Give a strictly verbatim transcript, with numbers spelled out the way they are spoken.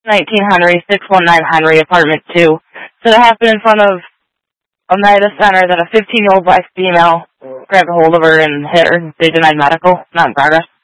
nineteen Henry, six one nine Henry, apartment two. So it happened in front of Oneida Center that a fifteen-year-old black female grabbed a hold of her and hit her. They denied medical, not in progress.